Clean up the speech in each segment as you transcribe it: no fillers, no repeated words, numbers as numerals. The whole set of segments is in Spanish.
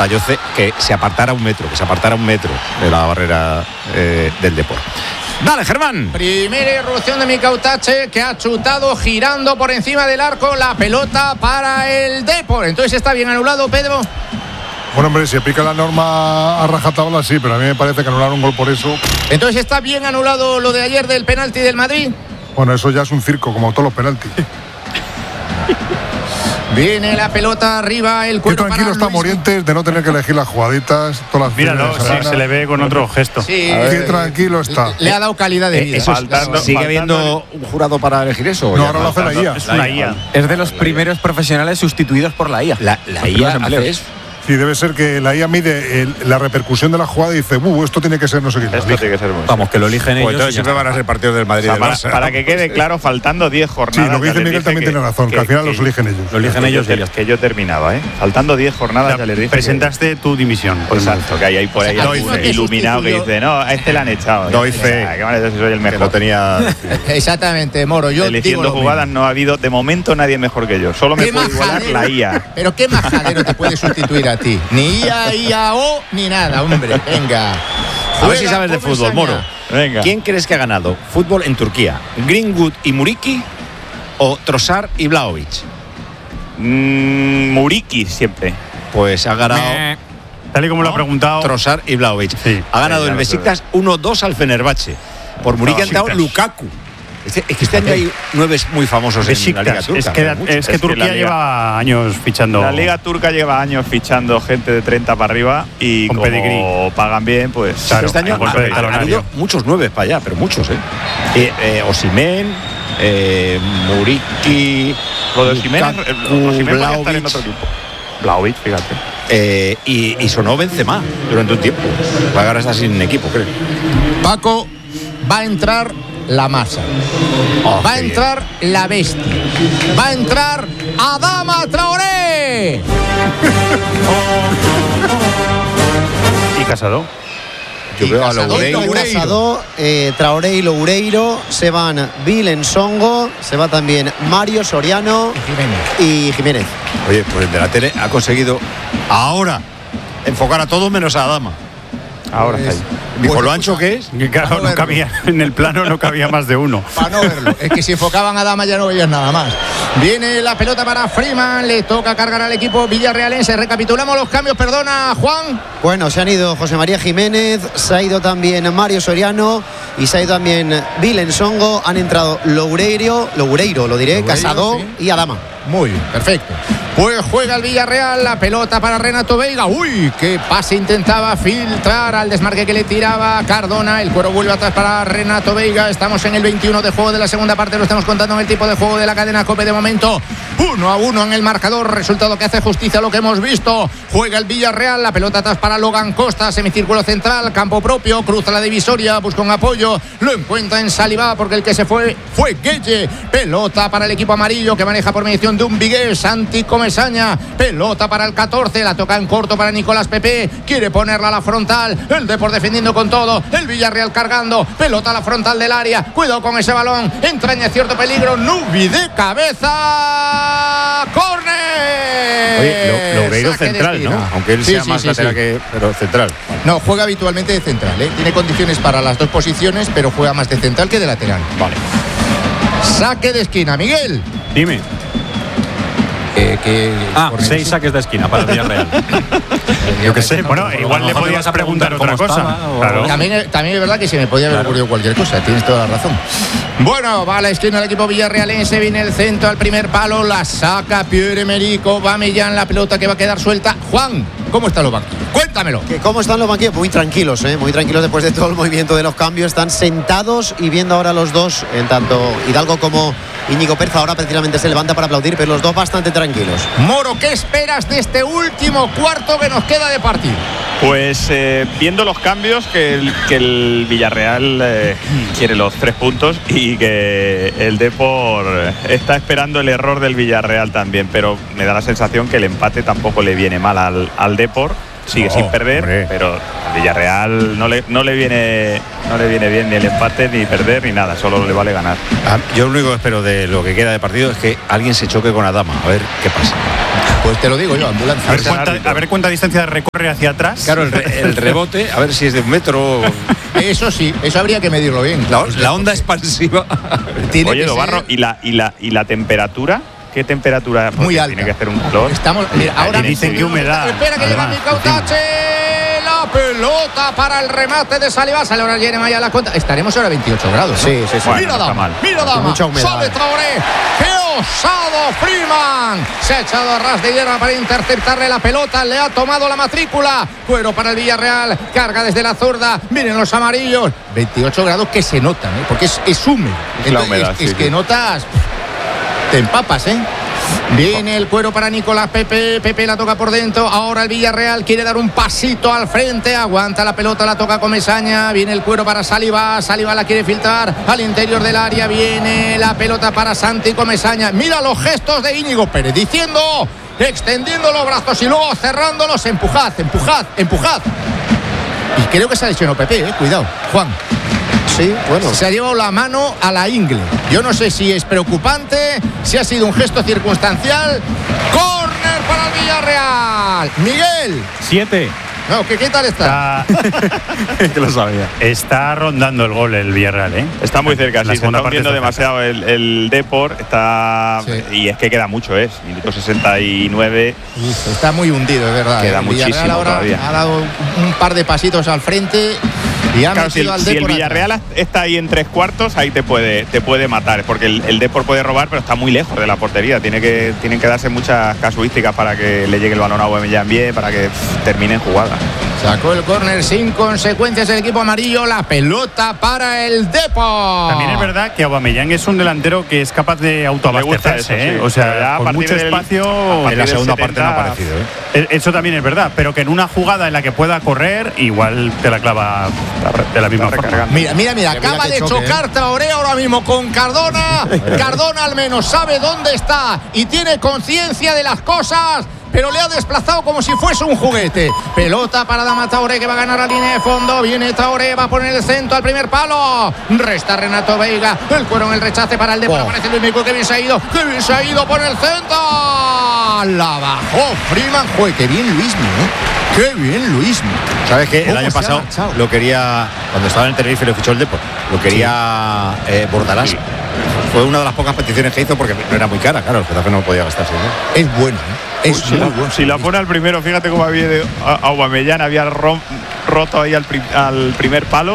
Tayoce que se apartara un metro de la barrera del Depor. Dale, Germán. Primera irrupción de Micautache, que ha chutado girando por encima del arco la pelota para el Depor. Entonces está bien anulado, Pedro. Bueno, hombre, si aplica la norma a rajatabla, sí, pero a mí me parece que anular un gol por eso. Entonces está bien anulado lo de ayer del penalti del Madrid. Bueno, eso ya es un circo, como todos los penaltis. Viene la pelota arriba, el cuero. Qué tranquilo está Morientes de no tener que elegir las jugaditas, todas las. Míralo, sí, se le ve con otro gesto. Sí, qué tranquilo está. Le ha dado calidad de vida. ¿Sigue habiendo un jurado para elegir eso? No, ahora lo hace la IA. Es una IA. Es de los primeros profesionales sustituidos por la IA. La IA hace eso. Sí, debe ser que la IA mide la repercusión de la jugada y dice, esto tiene que ser no sé qué. Esto tiene que ser muy. Vamos, que lo eligen ellos. Entonces siempre van a ser partidos del Madrid y del Barça. Para que quede claro, faltando 10 jornadas. Sí, lo que dice Miguel también tiene razón, que al final los eligen ellos. Lo eligen ellos y que yo terminaba, Faltando 10 jornadas ya les dije. Presentaste tu dimisión. Exacto, que hay por ahí algún iluminado que dice, no, a este le han echado. Doy fe. Qué mal, soy el mejor. Que lo tenía. Exactamente, Moro. Yo eligiendo digo jugadas no ha habido, de momento, nadie mejor que yo. Solo me puede igualar la IA. Pero qué majadero te puede sustituir a ti. Ni IA, IAO, ni nada, hombre. Venga. A ver si sabes de fútbol, Moro. Venga. ¿Quién crees que ha ganado fútbol en Turquía? ¿Greenwood y Muriqui o Trossard y Vlahovic? Muriqui siempre. Pues ha ganado Tal y como lo ha preguntado Trossard y Vlahovic. Sí. Ha ganado el Besiktas 1-2 al Fenerbahce. Por Muriqui ha entrado Lukaku. Es que este año hay 9 muy famosos en la Liga Turca. Es que Turquía lleva años fichando. La Liga Turca lleva años fichando gente de 30 para arriba y con como pedigrí. Pagan bien, pues. Claro, este año ha habido muchos 9 para allá, pero muchos, Osimhen, Muriqui, Lo de Osimhen podría estar en otro equipo. Vlahovic, fíjate. Y sonó Benzema durante un tiempo. Ahora está sin equipo, creo. Paco, va a entrar la masa. Va a entrar la bestia. Va a entrar Adama Traoré. ¿Y Casado? Yo veo a Loureiro. Traoré y Loureiro. Se van Vilen Songo. Se va también Mario Soriano y Jiménez. Oye, pues el de la tele ha conseguido ahora enfocar a todos menos a Adama. Ahora está ahí. Dijo lo ancho que es. Claro, no cabía, en el plano no cabía más de uno. Para no verlo. Es que si enfocaban a Dama ya no veías nada más. Viene la pelota para Freeman. Le toca cargar al equipo villarrealense. Recapitulamos los cambios, perdona, Juan. Bueno, se han ido José María Jiménez, se ha ido también Mario Soriano y se ha ido también Vilen Songo. Han entrado Loureiro, Casado, sí, y Adama. Muy bien, perfecto. Pues juega el Villarreal, la pelota para Renato Veiga. Uy, qué pase intentaba filtrar al desmarque que le tiraba Cardona. El cuero vuelve atrás para Renato Veiga. Estamos en el 21 de juego de la segunda parte. Lo estamos contando en el tipo de juego de la cadena COPE de momento. 1-1 en el marcador. Resultado que hace justicia a lo que hemos visto. Juega el Villarreal, la pelota atrás para Logan Costa. Semicírculo central, campo propio. Cruza la divisoria, busca un apoyo. Lo encuentra en Salivá porque el que se fue Gueye. Pelota para el equipo amarillo que maneja por mediación de un Vigués. Santi Comesaña. Pelota para el 14. La toca en corto para Nicolás Pepe. Quiere ponerla a la frontal. El Depor defendiendo con todo. El Villarreal cargando. Pelota a la frontal del área. Cuidado con ese balón. Entraña cierto peligro. Nubi de cabeza. ¡Córner! Oye, Loureiro central, ¿no? Aunque él sea más lateral que. Pero central. No, juega habitualmente de central, Tiene condiciones para las dos posiciones, pero juega más de central que de lateral. Vale. Saque de esquina, Miguel. Dime. 6 saques de esquina para el Villarreal. Yo qué sé, bueno, igual le podías preguntar otra cosa. Claro. También es verdad que se me podía haber ocurrido cualquier cosa, tienes toda la razón. Bueno, va a la esquina el equipo villarrealense, viene el centro al primer palo, la saca Pierre-Emerick Aubameyang, la pelota que va a quedar suelta. Juan, ¿cómo están los banquillos? Cuéntamelo. ¿Cómo están los banquillos? Muy tranquilos después de todo el movimiento de los cambios. Están sentados y viendo ahora los dos, en tanto Hidalgo como Íñigo Perza ahora precisamente se levanta para aplaudir, pero los dos bastante tranquilos. Moro, ¿qué esperas de este último cuarto que nos queda de partido? Pues viendo los cambios, que el Villarreal quiere los 3 puntos y que el Depor está esperando el error del Villarreal también, pero me da la sensación que el empate tampoco le viene mal al Depor. Sigue sin perder, hombre. Pero al Villarreal no le viene bien ni el empate, ni perder, ni nada. Solo le vale ganar. Yo lo único que espero de lo que queda de partido es que alguien se choque con Adama. A ver qué pasa. Pues te lo digo yo, ambulancia. A ver cuánta distancia recorre hacia atrás. Claro, el rebote, a ver si es de 1 metro. Eso sí, eso habría que medirlo bien. La onda expansiva. Oye, Dobarro, ¿y la temperatura? ¿Qué temperatura? Muy alta. Tiene que hacer un calor. Mira, ahora dicen que humedad. Espera que llega Micautache. La pelota para el remate de Saliba. Sale ahora Jeremiah a la cuenta. Estaremos ahora a 28 grados. ¿no? Sí. Bueno, Mira, no Dama. Mira, Dama. Mucha humedad. Sale Traoré. ¡Qué osado Freeman! Se ha echado a ras de hierba para interceptarle la pelota. Le ha tomado la matrícula. Cuero para el Villarreal. Carga desde la zurda. Miren los amarillos. 28 grados que se notan, ¿eh? Porque es húmedo. Es la humedad, es que notas. Te empapas, ¿eh? Viene el cuero para Nicolás Pepe. Pepe la toca por dentro. Ahora el Villarreal quiere dar un pasito al frente. Aguanta la pelota, la toca Comesaña. Viene el cuero para Saliba. Saliba la quiere filtrar al interior del área. Viene la pelota para Santi Comesaña. Mira los gestos de Íñigo Pérez diciendo, extendiendo los brazos y luego cerrándolos. Empujad. Y creo que se ha lesionado Pepe, cuidado, Juan. Sí, bueno. Se ha llevado la mano a la ingle. Yo no sé si es preocupante, si ha sido un gesto circunstancial. Córner para el Villarreal. Miguel. 7. No, ¿qué tal está? Que lo sabía. Está rondando el gol el Villarreal, ¿eh? Está muy cerca, La sí, se segunda está parte hundiendo está demasiado el Depor. Está Sí. Y es que queda mucho, minuto 69. Está muy hundido, es verdad. Queda El Villarreal muchísimo ahora todavía. ha dado un par de pasitos al frente y ha Claro, si metido al el Depor Villarreal atrás. está ahí en 3/4, ahí te puede matar, porque el Depor puede robar, pero está muy lejos de la portería. Tienen que darse muchas casuísticas para que le llegue el balón a Aubameyang bien, para que termine en jugada. Sacó el córner sin consecuencias el equipo amarillo. La pelota para el Depor. También es verdad que Aubameyang es un delantero que es capaz de autoabastecerse, Me gusta eso, sí. O sea, Ya a con partir mucho del- espacio. En la segunda parte no ha 70, aparecido. Eso también es verdad, pero que en una jugada en la que pueda correr, igual te la clava de la misma forma. recargando. Mira, Mira acaba qué de choque, chocar Traoré ahora mismo con Cardona. Cardona al menos sabe dónde está y tiene conciencia de las cosas, pero le ha desplazado como si fuese un juguete. Pelota para Adama Traoré, que va a ganar la línea de fondo. Viene Traoré, va a poner el centro al primer palo. Resta Renato Veiga. El cuero en el rechace para el Depor. Aparece Luis Mico, que bien se ha ido. Que bien se ha ido por el centro. La bajó Freeman. Joder, qué bien Luismi, ¿eh? Qué bien Luismi. ¿Sabes qué? El ¿Cómo año se ha pasado agachado? lo quería, cuando estaba en el Tenerife lo fichó el Depor, lo quería Bordalás. Fue una de las pocas peticiones que hizo porque no era muy cara, claro, el Getafe no podía gastarse, ¿no? Es bueno, ¿eh? Es muy bueno. Si la pone al primero, fíjate cómo había Aubameyang había roto ahí al primer palo.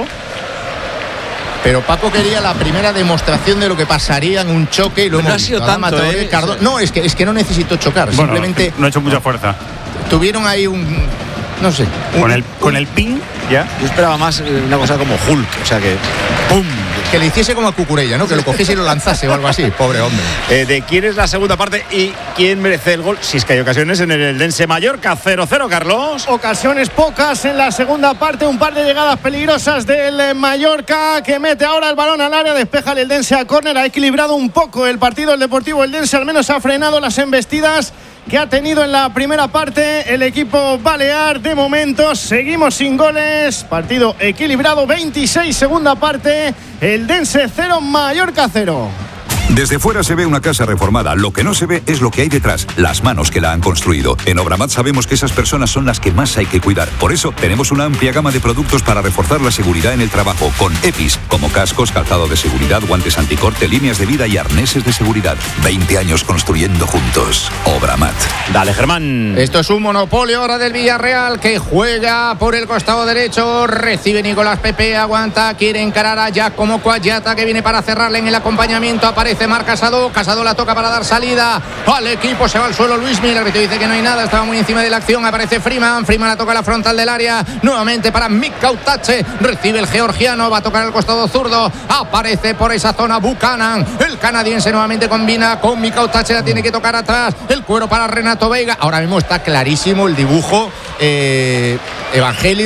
Pero Paco quería la primera demostración de lo que pasaría en un choque y lo No hemos ha sido visto. Adama tanto, Traoré, Cardona. No, es que no necesitó chocar. Bueno, simplemente no ha hecho mucha fuerza. tuvieron ahí un. No sé. Con el pin, ya. Yo esperaba más una cosa como Hulk, o sea que ¡pum! Que le hiciese como a Cucurella, ¿no? Que lo cogiese y lo lanzase o algo así. Pobre hombre. ¿De quién es la segunda parte y quién merece el gol? Si es que hay ocasiones en el Eldense Mallorca 0-0, Carlos. Ocasiones pocas en la segunda parte, un par de llegadas peligrosas del Mallorca, que mete ahora el balón al área, despeja el Eldense a córner, ha equilibrado un poco el partido el Deportivo Eldense, al menos ha frenado las embestidas que ha tenido en la primera parte el equipo balear. De momento seguimos sin goles, partido equilibrado, 26 segunda parte, Eldense 0, Mallorca 0. Desde fuera se ve una casa reformada, lo que no se ve es lo que hay detrás, las manos que la han construido. En Obramat sabemos que esas personas son las que más hay que cuidar. Por eso tenemos una amplia gama de productos para reforzar la seguridad en el trabajo, con EPIs, como cascos, calzado de seguridad, guantes anticorte, líneas de vida y arneses de seguridad. 20 años construyendo juntos. Obramat. Dale, Germán. Esto es un monopolio ahora del Villarreal, que juega por el costado derecho. Recibe Nicolás Pepe, aguanta, quiere encarar a Giacomo Coagliata, que viene para cerrarle en el acompañamiento. Aparece Marc Casado, Casado la toca para dar salida al equipo, se va al suelo Luismi, el árbitro dice que no hay nada, estaba muy encima de la acción. Aparece Freeman la toca a la frontal del área, nuevamente para Micautache, recibe el georgiano, va a tocar al costado zurdo, aparece por esa zona Buchanan, el canadiense nuevamente combina con Micautache, la tiene que tocar atrás, el cuero para Renato Veiga. Ahora mismo está clarísimo el dibujo, Evangelio.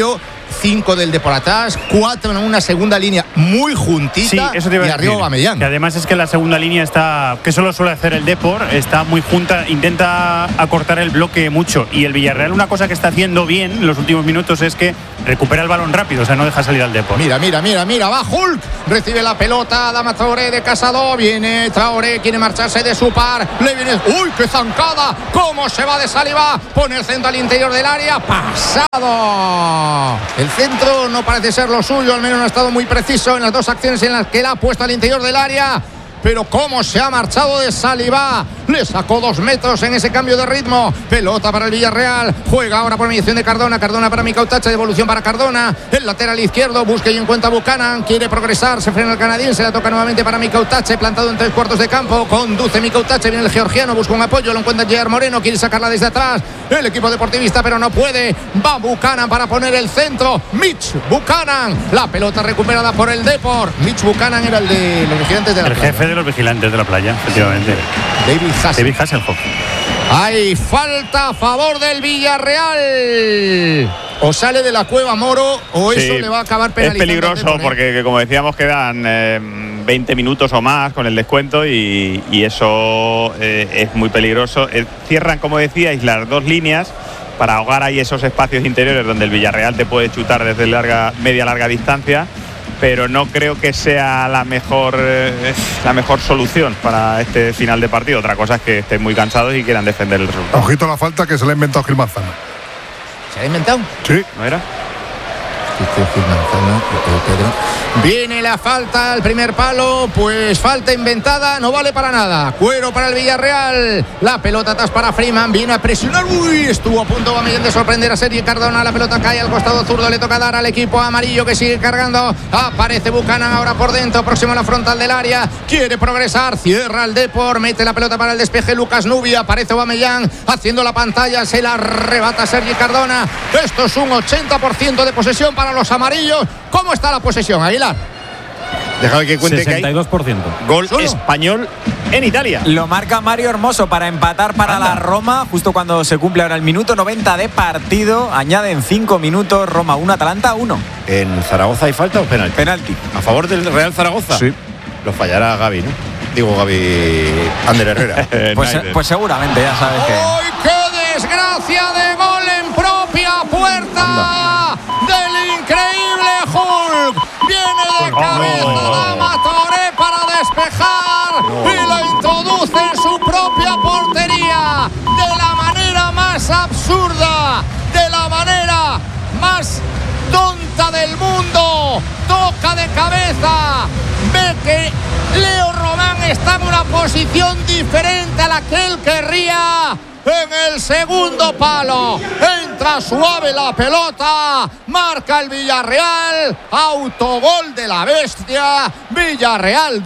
5 del Deportatás, 4 en una segunda línea muy juntita. Sí, eso te iba a y decir. arriba Aubameyang. Que además es que la segunda línea está, que solo suele hacer el Depor, está muy junta, intenta acortar el bloque mucho. Y el Villarreal, una cosa que está haciendo bien en los últimos minutos es que recupera el balón rápido, o sea, no deja salir al Depor. Mira, va Hulk, recibe la pelota, Adama Traoré de Casado, viene Traoré, quiere marcharse de su par, le viene, ¡uy, qué zancada! ¿Cómo se va de Saliba? Pone el centro al interior del área, pasado. El centro no parece ser lo suyo, al menos no ha estado muy preciso en las dos acciones en las que la ha puesto al interior del área. Pero cómo se ha marchado de Saliba, le sacó 2 metros en ese cambio de ritmo. Pelota para el Villarreal, juega ahora por mediación de Cardona para Mikau Tache, devolución para Cardona, el lateral izquierdo, busca y encuentra a Buchanan, quiere progresar, se frena el canadiense, la toca nuevamente para Mikau Tache, plantado en 3/4 de campo, conduce Mikau Tache, viene el georgiano, busca un apoyo, lo encuentra Gerard Moreno, quiere sacarla desde atrás, el equipo deportivista, pero no puede, va Buchanan para poner el centro, Mitch Buchanan, la pelota recuperada por el Depor. Mitch Buchanan era el de los vigilantes de la playa. Jefe de los vigilantes de la playa, efectivamente. David Hasselhoff. Hay falta a favor del Villarreal. O sale de la cueva Moro o eso le va a acabar penalizando. Es peligroso porque, como decíamos, quedan 20 minutos o más con el descuento y eso es muy peligroso. Cierran, como decíais, las dos líneas para ahogar ahí esos espacios interiores donde el Villarreal te puede chutar desde media larga distancia. Pero no creo que sea la mejor solución para este final de partido. Otra cosa es que estén muy cansados y quieran defender el resultado. Ojito a la falta que se le ha inventado Gil Manzano. ¿Se ha inventado? Sí. ¿No era? Viene la falta al primer palo, pues falta inventada, no vale para nada. Cuero para el Villarreal, la pelota atrás para Freeman, viene a presionar, uy, estuvo a punto Aubameyang de sorprender a Sergi Cardona, la pelota cae al costado zurdo, le toca dar al equipo amarillo que sigue cargando, aparece Buchanan ahora por dentro, próximo a la frontal del área, quiere progresar, cierra el Depor, mete la pelota para el despeje Lucas Nubia, aparece Aubameyang haciendo la pantalla, se la arrebata Sergi Cardona, esto es un 80% de posesión para los amarillos. ¿Cómo está la posesión, Aguilar? Déjame que cuente 62%. que hay gol español en Italia. Lo marca Mario Hermoso para empatar para la Roma, justo cuando se cumple ahora el minuto 90 de partido. Añaden 5 minutos, Roma 1, Atalanta 1. ¿En Zaragoza hay falta o penalti? Penalti. ¿A favor del Real Zaragoza? Sí. Lo fallará Gaby, ¿no? Digo Gaby Ander Herrera. Pues seguramente, ya sabes que... ¡Ay, qué desgracia de gol en propia puerta! Del increíble Hulk. Viene de cabeza Adama Traoré para despejar y la introduce en su propia portería de la manera más absurda, de la manera más tonta del mundo. Toca de cabeza, ve que Leo Román está en una posición diferente a la que él querría. En el segundo palo entra suave la pelota, marca el Villarreal, autogol de la bestia, Villarreal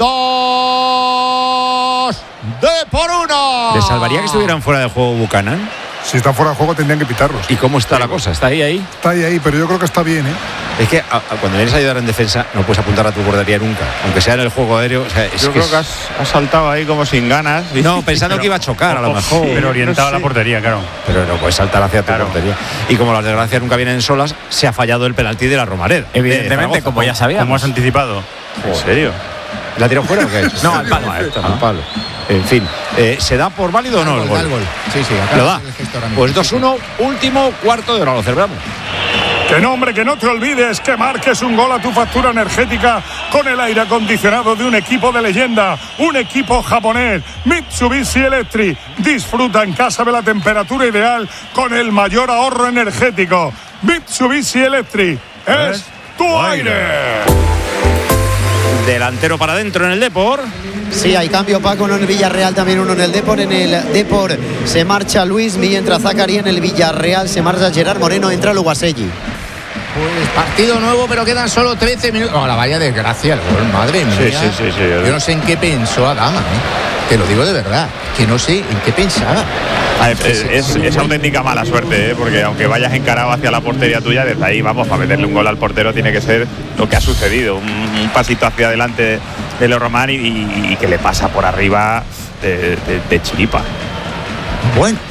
2, Depor 1. ¿Le salvaría que estuvieran fuera de juego Buchanan? Si está fuera de juego tendrían que pitarlos. ¿Y cómo está la cosa? ¿Está ahí? Está ahí, pero yo creo que está bien, ¿eh? Es que cuando vienes a ayudar en defensa no puedes apuntar a tu portería nunca, aunque sea en el juego aéreo. O sea, yo creo que has saltado ahí como sin ganas. No, pensando que iba a chocar a lo mejor. Pero orientado a la portería, claro. Pero no puedes saltar hacia tu portería. Y como las desgracias nunca vienen solas, se ha fallado el penalti de la Romareda. Evidentemente, como ya sabíamos. Como has anticipado. ¿En serio? ¿La tiró fuera o qué? No, al palo. Al palo. En fin, ¿se da por válido o no el gol? Sí, ¿Lo da? Pues 2-1, último cuarto de hora, lo celebramos. Que no, hombre, que no te olvides que marques un gol a tu factura energética con el aire acondicionado de un equipo de leyenda, un equipo japonés, Mitsubishi Electric. Disfruta en casa de la temperatura ideal con el mayor ahorro energético. Mitsubishi Electric es tu aire. Delantero para adentro en el Depor. Sí, hay cambio, Paco, uno en el Villarreal, también uno en el Depor. En el Depor se marcha Luis Milla, entra Zachary. En el Villarreal se marcha Gerard Moreno, entra Luguaselli. Pues partido nuevo, pero quedan solo 13 minutos. Oh, la vaya desgracia el gol, madre mía. Sí. Yo no sé en qué pensó Adama, te lo digo de verdad, que no sé en qué pensaba. Es auténtica mala suerte, porque aunque vayas encarado hacia la portería tuya, desde ahí vamos, para meterle un gol al portero tiene que ser lo que ha sucedido, un pasito hacia adelante de Leo Román y que le pasa por arriba de chiripa. Bueno,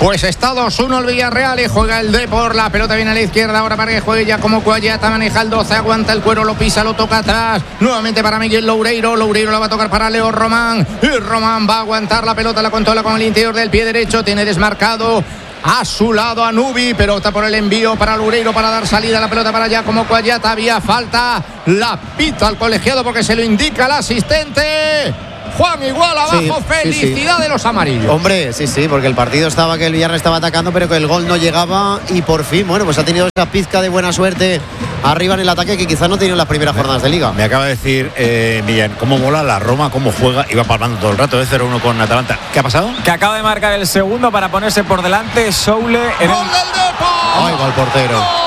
Pues está 2-1 el Villarreal y juega el Depor. La pelota viene a la izquierda ahora para que juegue ya como Cuayata. Maneja el 12, aguanta el cuero, lo pisa, lo toca atrás. Nuevamente para Miguel Loureiro. Loureiro la va a tocar para Leo Román. Y Román va a aguantar la pelota, la controla con el interior del pie derecho. Tiene desmarcado a su lado a Nubi. Pelota por el envío para Loureiro para dar salida a la pelota para allá como Cuayata. Había falta. La pita al colegiado porque se lo indica el asistente. Juan, igual abajo, sí, felicidad de los amarillos. Hombre, sí, porque el partido estaba que el Villarreal estaba atacando, pero que el gol no llegaba y por fin, bueno, pues ha tenido esa pizca de buena suerte arriba en el ataque que quizás no tenía en las primeras jornadas de Liga. Me acaba de decir Millán, cómo mola la Roma, cómo juega, iba palmando todo el rato de 0-1 con Atalanta. ¿Qué ha pasado? Que acaba de marcar el segundo para ponerse por delante Soule. ¡Gol del Depor! ¡Ay, va el portero!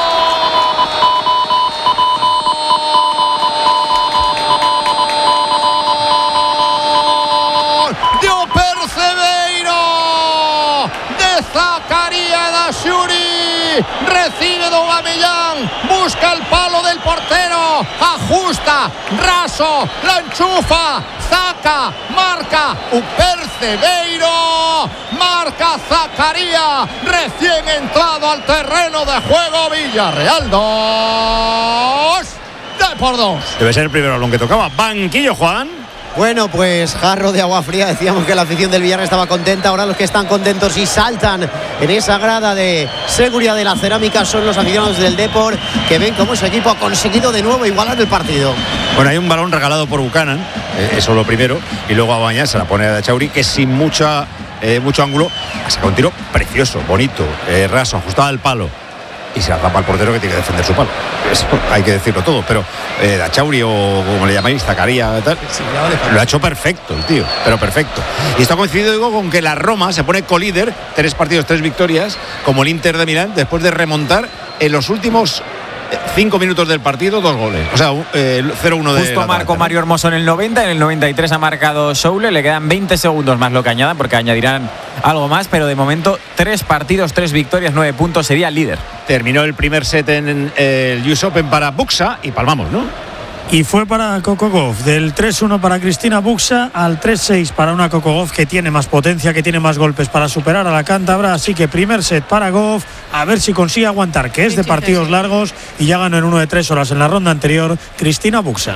Recibe Aubameyang, busca el palo del portero, ajusta, raso, la enchufa, saca, marca, Percebeiro, marca Zakaria, recién entrado al terreno de juego. Villarreal 2, Depor 2. Debe ser el primer balón que tocaba. Banquillo, Juan. Bueno, pues jarro de agua fría. Decíamos que la afición del Villarreal estaba contenta. Ahora los que están contentos y saltan en esa grada de seguridad de la cerámica son los aficionados del Depor, que ven cómo su equipo ha conseguido de nuevo igualar el partido. Bueno, hay un balón regalado por Buchanan, eso es lo primero, y luego Abañá se la pone a Dachauri, que sin mucho ángulo ha sacado un tiro precioso, bonito, raso, ajustado al palo. Y se la tapa al portero que tiene que defender su palo. Eso hay que decirlo todo. Pero Dachauri o como le llamáis, Zakaria, tal, lo ha hecho perfecto el tío, pero perfecto. Y esto ha coincidido, digo, con que la Roma se pone colíder, 3 partidos, 3 victorias, como el Inter de Milán, después de remontar en los últimos 5 minutos del partido 2 goles. O sea, 0-1 de... Justo marcó Mario Hermoso en el 90, en el 93 ha marcado Soule. Le quedan 20 segundos más lo que añadan, porque añadirán algo más, pero de momento 3 partidos, 3 victorias, 9 puntos, sería el líder. Terminó el primer set en el US Open para Buxa y palmamos, ¿no? Y fue para Coco Gauff, del 3-1 para Cristina Buxa al 3-6 para una Coco Gauff que tiene más potencia, que tiene más golpes para superar a la cántabra. Así que primer set para Gauff, a ver si consigue aguantar, que es de partidos largos, y ya ganó en 1 de 3 horas en la ronda anterior Cristina Buxa.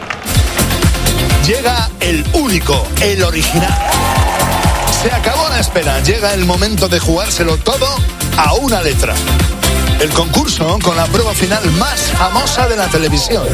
Llega el único, el original. Se acabó la espera, llega el momento de jugárselo todo a una letra. El concurso con la prueba final más famosa de la televisión.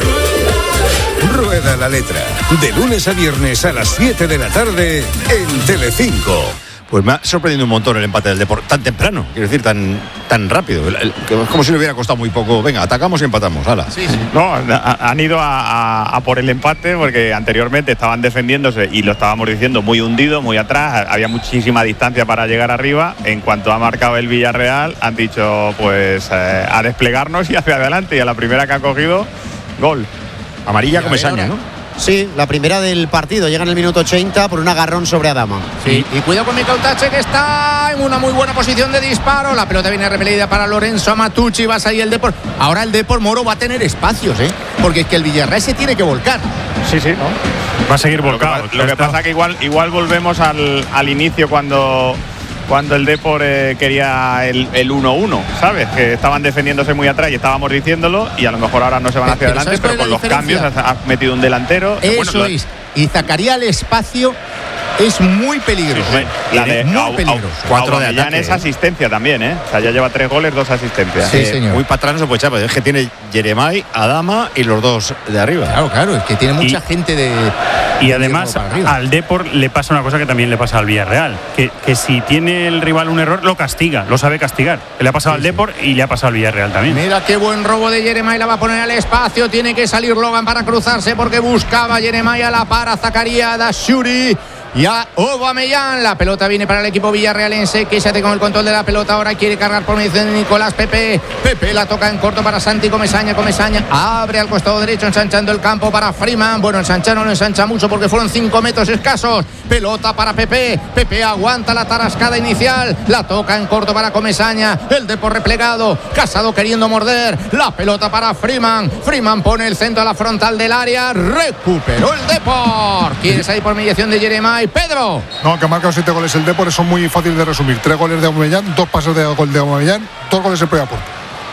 Rueda la letra. De lunes a viernes a las 7 de la tarde en Telecinco. Pues me ha sorprendido un montón el empate del Depor tan temprano, quiero decir, tan rápido. Es como si le hubiera costado muy poco. Venga, atacamos y empatamos. ¡Hala! Sí. No, han ido a por el empate porque anteriormente estaban defendiéndose y lo estábamos diciendo muy hundido, muy atrás. Había muchísima distancia para llegar arriba. En cuanto ha marcado el Villarreal, han dicho pues a desplegarnos y hacia adelante. Y a la primera que ha cogido, gol. Amarilla Comesaña, ¿no? Sí, la primera del partido. Llega en el minuto 80 por un agarrón sobre Adama. Sí, y cuidado con Micautache, que está en una muy buena posición de disparo. La pelota viene repelida para Lorenzo Amatucci. Va a salir el Depor. Ahora el Depor, Moro, va a tener espacios, porque es que el Villarreal se tiene que volcar. Sí, ¿no? Va a seguir volcado. Lo que pasa que igual volvemos al inicio cuando el Depor quería el 1-1, ¿sabes? Que estaban defendiéndose muy atrás y estábamos diciéndolo, y a lo mejor ahora no se van hacia adelante, pero con los cambios has metido un delantero. Eso es. Y Zakaria al espacio es muy peligroso. Sí, muy peligroso. 4 de ataque. Es asistencia también, O sea, ya lleva 3 goles, 2 asistencias. Sí, señor. Muy para atrás no se puede echar, es que tiene Jeremai, Adama y los 2 de arriba. Claro, es que tiene mucha gente de... Y además al Depor le pasa una cosa que también le pasa al Villarreal, que si tiene el rival un error, lo castiga, lo sabe castigar. Le ha pasado al Depor y le ha pasado al Villarreal también. Mira qué buen robo de Jeremai, la va a poner al espacio, tiene que salir Logan para cruzarse porque buscaba Jeremai, a la para Zakaria, Dachauri. Ya Aubameyang, la pelota viene para el equipo villarrealense, que se hace con el control de la pelota. Ahora quiere cargar por medio de Nicolás Pepe la toca en corto para Santi Comesaña abre al costado derecho, ensanchando el campo para Freeman. Bueno, ensancha no lo ensancha mucho porque fueron 5 metros escasos, pelota para Pepe. Pepe aguanta la tarascada inicial, la toca en corto para Comesaña. El Depor replegado, Casado queriendo morder. La pelota para Freeman. Freeman pone el centro a la frontal del área. Recuperó el Depor. ¿Quieres ahí por mediación de Jeremai? Pedro. No, que ha marcado 7 goles el Depor, son muy fácil de resumir. 3 goles de Aubameyang, 2 pases de gol de Aubameyang, 2 goles en propia puerta.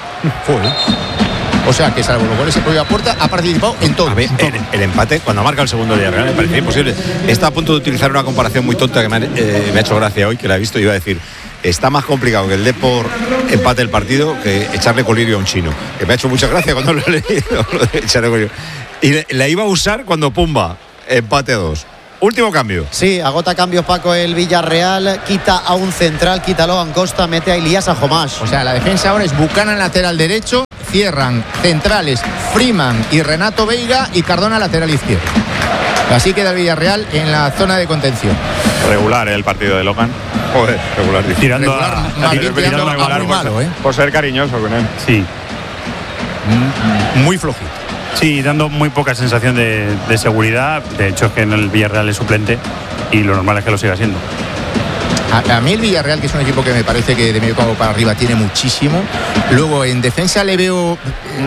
O sea que salvo los goles en propia puerta ha participado en todo. A ver, el empate, cuando marca el segundo Villarreal, me parecía imposible. Está a punto de utilizar una comparación muy tonta que me ha hecho gracia hoy, que la he visto y iba a decir: está más complicado que el Depor empate el partido que echarle colirio a un chino. Que me ha hecho mucha gracia cuando lo he leído, lo de echarle colirio. Y la iba a usar cuando Pumba empate a 2. Último cambio. Sí, agota cambios Paco el Villarreal, quita a un central, quita a Logan Costa, mete a Elías Ajomás. O sea, la defensa ahora es Buchanan lateral derecho, cierran centrales Freeman y Renato Veiga y Cardona lateral izquierdo. Así queda el Villarreal en la zona de contención. Regular el partido de Logan. Joder, regular. Tirando regular, a más bien tirando a muy malo, por ser cariñoso con él. Sí. Muy flojito. Sí, dando muy poca sensación de seguridad. De hecho, es que en el Villarreal es suplente y lo normal es que lo siga siendo. A mí el Villarreal, que es un equipo que me parece que de medio campo para arriba tiene muchísimo. Luego en defensa le veo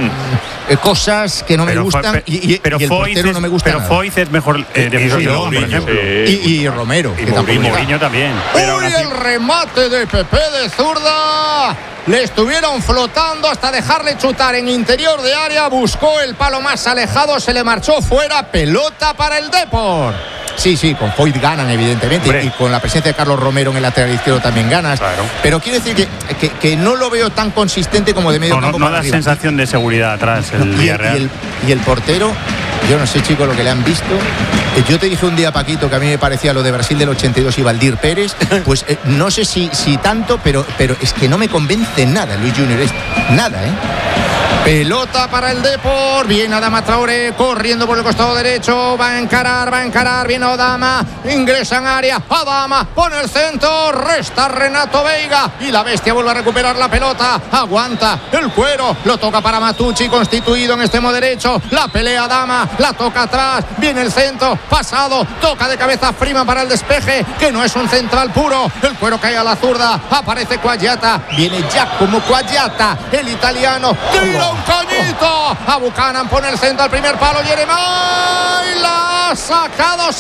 cosas que no me gustan y el portero no me gusta. Pero Foyth es mejor defensor, por ejemplo. Y Romero. Y Mourinho también. ¡Uy, el remate de Pepe de zurda! Le estuvieron flotando hasta dejarle chutar en interior de área. Buscó el palo más alejado, se le marchó fuera. Pelota para el Depor. Sí, con Foyth ganan, evidentemente. Hombre. Y con la presencia de Carlos Romero en el lateral izquierdo también ganas. Claro. Pero quiero decir que no lo veo tan consistente como de medio campo. No da sensación de seguridad atrás el Villarreal. Y el portero, yo no sé, chicos, lo que le han visto. Yo te dije un día, Paquito, que a mí me parecía lo de Brasil del 82 y Valdir Pérez. Pues no sé si tanto, pero es que no me convence nada Luis Junior. Nada, ¿eh? Pelota para el Depor. Viene Adama Traoré corriendo por el costado derecho. Va a encarar. Viene Adama. Ingresa en área. Adama pone el centro. Resta Renato Veiga. Y la bestia vuelve a recuperar la pelota. Aguanta el cuero. Lo toca para Matucci, constituido en extremo derecho. La pelea Adama. La toca atrás. Viene el centro. Pasado. Toca de cabeza Freeman para el despeje. Que no es un central puro. El cuero cae a la zurda. Aparece Quagliata. Viene Giacomo Quagliata. El italiano. Tira un cañito. A Buchanan pone el centro al primer palo. Jeremai la ha sacado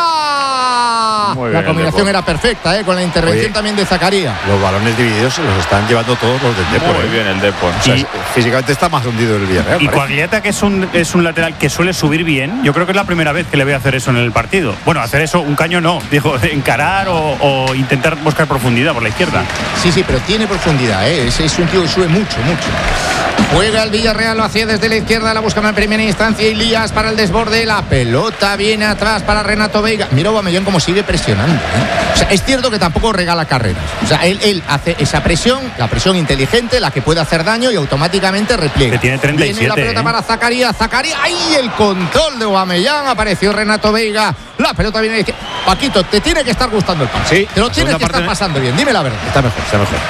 Saliba. La combinación era perfecta, con la intervención también de Zakaria. Los balones divididos se los están llevando todos los del Depor. Muy bien el Depor. O sea, físicamente está más hundido el Villarreal. Y Quagliata, que es un lateral que suele subir bien. Yo creo que es la primera vez que le voy a hacer eso en el partido. Bueno, hacer eso, un caño no. Digo, encarar o intentar buscar profundidad por la izquierda. Sí, pero tiene profundidad, Es un tío que sube mucho. Juega el Villarreal, lo hacía desde la izquierda, la busca en primera instancia. Elías para el desborde, la pelota viene atrás para Renato Veiga. Mira Aubameyang cómo sigue presionando, O sea, es cierto que tampoco regala carreras. O sea, él hace esa presión, la presión inteligente, la que puede hacer daño y automáticamente repliega. Que tiene 37. Viene la pelota para Zakaria. ¡Ay, el control de Aubameyang! Apareció Renato Veiga. La pelota viene de izquierda. Paquito, te tiene que estar gustando el pase. Sí, te lo tiene que estar pasando bien. Dime la verdad. Está mejor.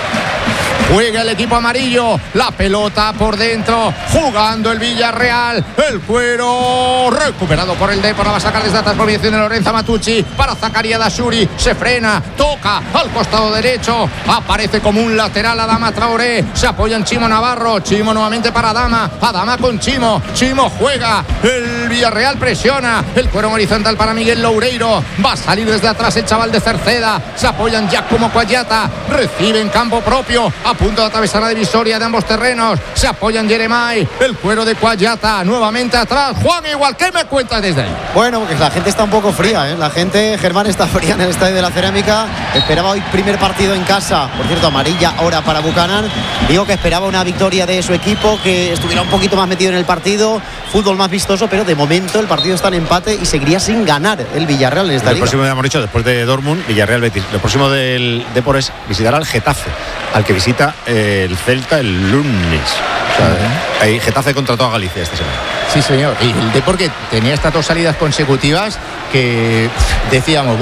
Juega el equipo amarillo. La pelota por dentro. Jugando el Villarreal. El cuero. Recuperado por el Depor. La va a sacar desde atrás por mediación de Lorenzo Matucci. Para Zakaria Dashuri. Se frena. Toca al costado derecho. Aparece como un lateral Adama Traoré. Se apoya en Chimo Navarro. Chimo nuevamente para Adama. Adama con Chimo. Chimo juega. El Villarreal presiona. El cuero horizontal para Miguel Loureiro. Va a salir desde atrás el chaval de Cerceda. Se apoyan ya como Quagliata. Recibe en campo propio. A punto de atravesar la divisoria de ambos terrenos. Se apoyan Jeremai. El cuero de Quagliata. Nuevamente atrás. Juan, igual, ¿qué me cuentas desde ahí? Bueno, porque la gente está un poco fría, La gente, Germán, está fría en el Estadio de la Cerámica. Esperaba hoy primer partido en casa. Por cierto, amarilla ahora para Buchanan. Digo que esperaba una victoria de su equipo, que estuviera un poquito más metido en el partido. Fútbol más vistoso, pero de momento el partido está en empate y seguiría sin ganar el Villarreal en esta liga. El próximo, ya hemos dicho, después de Dortmund, Villarreal Betis. Lo próximo del Depor es visitar al Getafe, al que visita el Celta el lunes. O sea, ahí Getafe contrató a Galicia esta semana. Sí, señor. Y el Depor, que tenía estas 2 salidas consecutivas que decíamos, bueno,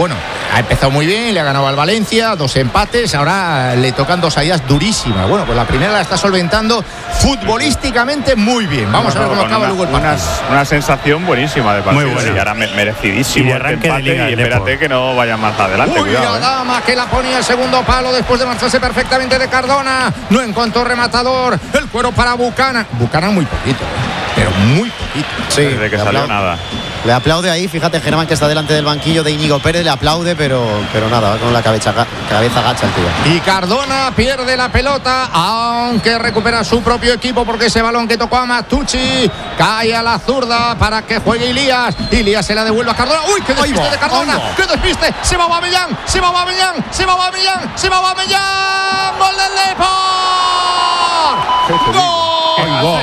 ha empezado muy bien, le ha ganado al Valencia, 2 empates, ahora le tocan 2 salidas durísimas. Bueno, pues la primera la está solventando futbolísticamente muy bien. Vamos a ver cómo acaba luego el partido. Una sensación buenísima de partido. Muy buena. Y ahora merecidísimo Y de el arranque empate, de liga, y el espérate Depor. que no vaya más adelante. Uy, la dama que la ponía el segundo palo después de marcharse perfectamente de Cardona. No encontró rematador. El cuero para Buchanan. Buchanan muy poquito, pero muy poquito. Sí, Desde que salió nada. Le aplaude ahí, fíjate Germán que está delante del banquillo de Íñigo Pérez, le aplaude, pero nada, va con la cabeza gacha el tío. Y Cardona pierde la pelota, aunque recupera su propio equipo porque ese balón que tocó a Matucci cae a la zurda para que juegue Ilías. Ilías se la devuelve a Cardona. ¡Uy, qué despiste de Cardona! ¡Qué despiste! ¡Se va Aubameyang! ¡Se va Aubameyang! ¡Se va Aubameyang! ¡Se va Aubameyang! ¡Gol del Depor! ¡Gol!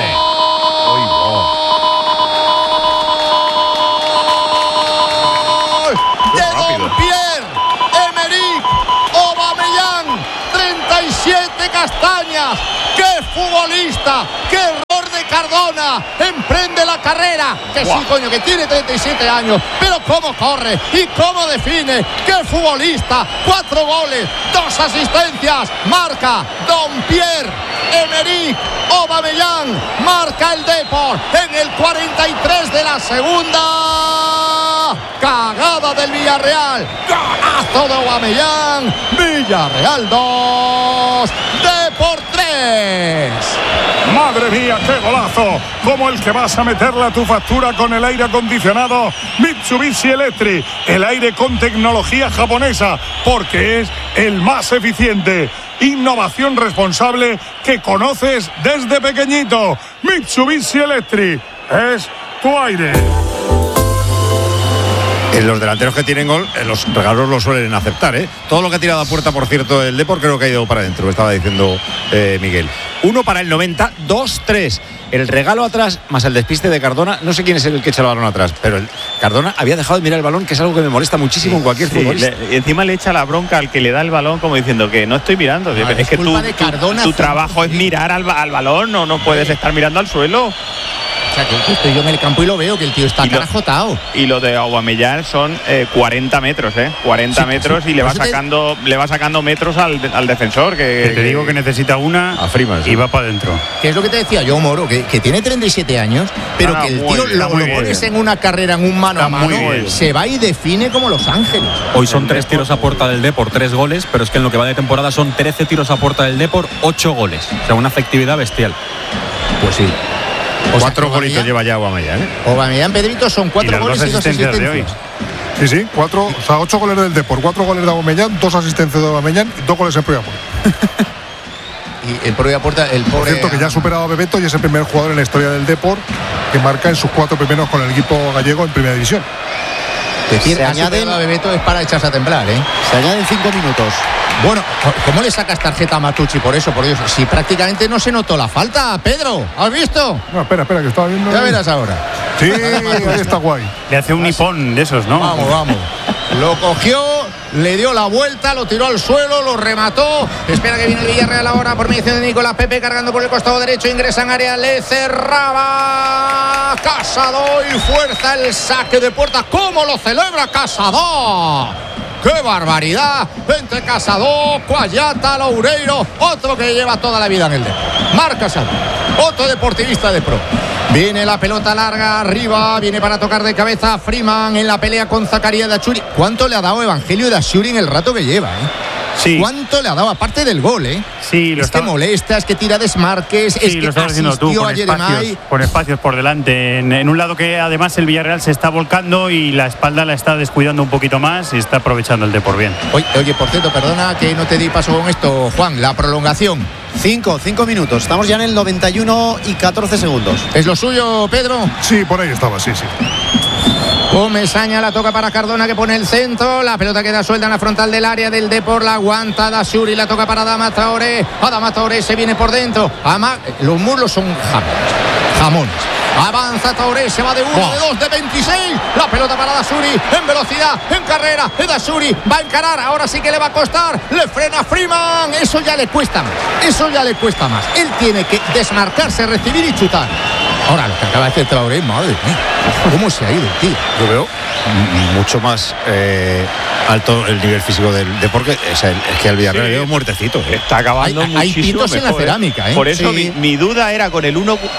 Castañas, qué futbolista, qué error de Cardona, emprende la carrera, que sí, coño, que tiene 37 años, pero cómo corre y cómo define, qué futbolista, 4 goles, 2 asistencias, marca Don Pierre Emerick Aubameyang, marca el Depor en el 43 de la segunda. Cagada del Villarreal, golazo de Aubameyang, Villarreal 2, Depor 3. Madre mía, qué golazo, como el que vas a meterle a tu factura con el aire acondicionado Mitsubishi Electric, el aire con tecnología japonesa, porque es el más eficiente. Innovación responsable que conoces desde pequeñito. Mitsubishi Electric es tu aire. Los delanteros que tienen gol, los regalos los suelen aceptar, ¿eh? Todo lo que ha tirado a puerta, por cierto, el Depor, creo que ha ido para adentro, estaba diciendo Miguel. 1 para el 90, 2-3. El regalo atrás, más el despiste de Cardona, no sé quién es el que echa el balón atrás, pero Cardona había dejado de mirar el balón, que es algo que me molesta muchísimo en cualquier futbolista. Y encima le echa la bronca al que le da el balón como diciendo que no estoy mirando. Es que tu trabajo es mirar al balón, no puedes estar mirando al suelo. O sea, que estoy yo en el campo y lo veo, que el tío está carajotado. Y lo de Aubameyang son 40 metros, 40 metros y le va sacando metros al defensor. Que te digo que necesita una a Freeman, y va para adentro. Que es lo que te decía yo, Moro, que tiene 37 años, pero que el tío lo pones en una carrera, en un mano a mano, se va y define como Los Ángeles. Hoy son 3 tiros a puerta del Depor, 3 goles, pero es que en lo que va de temporada son 13 tiros a puerta del Depor, 8 goles. O sea, una efectividad bestial. Pues sí. 4 golitos lleva ya Aubameyang, ¿eh? Aubameyang, Pedrito, son 4 goles y 2 asistencias de hoy. Sí, 4, o sea, 8 goles del Depor, 4 goles de Aubameyang, 2 asistencias de Aubameyang y 2 goles en propia puerta. Y el propia puerta, el pobre. Por cierto, que ya ha superado a Bebeto y es el primer jugador en la historia del Depor que marca en sus 4 primeros con el equipo gallego en primera división. Es decir, añaden a Bebeto es para echarse a temblar, ¿eh? Se añaden 5 minutos. Bueno, ¿cómo le sacas tarjeta a Matucci por eso? Por Dios, si prácticamente no se notó la falta, Pedro, ¿has visto? No, espera, que estaba viendo. Ya verás ahora. Sí, está guay. Le hace un nipón de esos, ¿no? Vamos. Lo cogió, le dio la vuelta, lo tiró al suelo, lo remató. Espera que viene el Villarreal ahora por mediación de Nicolás Pepe, cargando por el costado derecho, ingresa en área, le cerraba Casado y fuerza el saque de puerta. ¿Cómo lo celebra Casado? ¡Qué barbaridad! Entre Casado, Cuayata, Loureiro, otro que lleva toda la vida en el Depor. Marc Casado, otro deportivista de pro. Viene la pelota larga arriba, viene para tocar de cabeza Freeman en la pelea con Zakaria Dachuri. ¿Cuánto le ha dado Evangelio Dachuri en el rato que lleva, Sí. ¿Cuánto le ha dado? Aparte del gol, Sí, es que molesta, es que tira desmarques, sí, es que lo estás haciendo tú, con espacios por delante. En un lado que además el Villarreal se está volcando y la espalda la está descuidando un poquito más y está aprovechando el Depor bien. Oye, por cierto, perdona que no te di paso con esto, Juan, la prolongación. 5 minutos. Estamos ya en el 91 y 14 segundos. ¿Es lo suyo, Pedro? Sí, por ahí estaba, sí. Comesaña la toca para Cardona, que pone el centro. La pelota queda suelta en la frontal del área del Depor. La aguanta Dachuri, la toca para Adama Traoré. Adama Traoré se viene por dentro. Los muslos son jamones. Avanza Traoré, se va de 1, de 2, de 26. La pelota para Dachuri, en velocidad, en carrera. Dachuri va a encarar, ahora sí que le va a costar. Le frena Freeman. Eso ya le cuesta más. Él tiene que desmarcarse, recibir y chutar. Ahora, lo que acaba de hacer Traoré, madre mía, ¿cómo se ha ido, tío? Yo veo mucho más alto el nivel físico del deporte. Es que el Villarreal veo muertecito. Está acabando hay pintos en la cerámica, ¿eh? Por eso Sí. mi duda era con el